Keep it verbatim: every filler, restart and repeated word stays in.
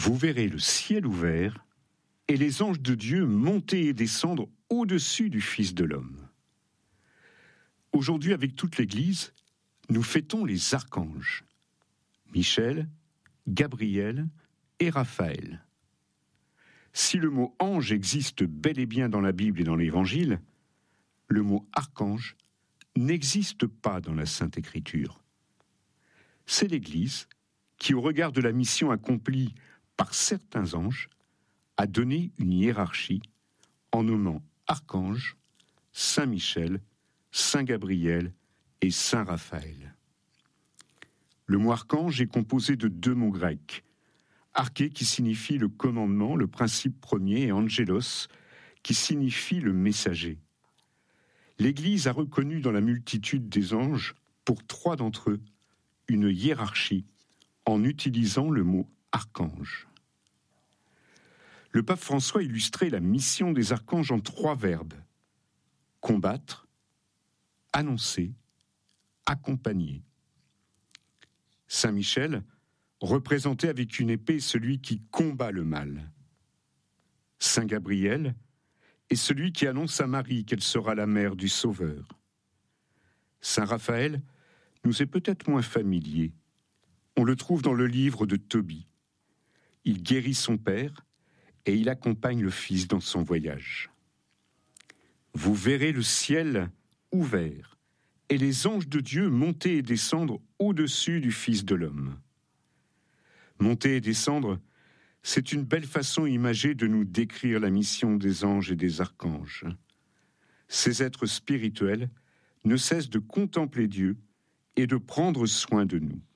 Vous verrez le ciel ouvert et les anges de Dieu monter et descendre au-dessus du Fils de l'homme. Aujourd'hui, avec toute l'Église, nous fêtons les archanges, Michel, Gabriel et Raphaël. Si le mot ange existe bel et bien dans la Bible et dans l'Évangile, le mot archange n'existe pas dans la Sainte Écriture. C'est l'Église qui, au regard de la mission accomplie par certains anges, a donné une hiérarchie en nommant archange, Saint Michel, Saint Gabriel et Saint Raphaël. Le mot archange est composé de deux mots grecs, arché qui signifie le commandement, le principe premier, et angelos qui signifie le messager. L'Église a reconnu dans la multitude des anges, pour trois d'entre eux, une hiérarchie en utilisant le mot archange. Le pape François illustrait la mission des archanges en trois verbes: combattre, annoncer, accompagner. Saint Michel représentait avec une épée celui qui combat le mal. Saint Gabriel est celui qui annonce à Marie qu'elle sera la mère du Sauveur. Saint Raphaël nous est peut-être moins familier. On le trouve dans le livre de Tobie. Il guérit son père et il accompagne le Fils dans son voyage. Vous verrez le ciel ouvert et les anges de Dieu monter et descendre au-dessus du Fils de l'homme. Monter et descendre, c'est une belle façon imagée de nous décrire la mission des anges et des archanges. Ces êtres spirituels ne cessent de contempler Dieu et de prendre soin de nous.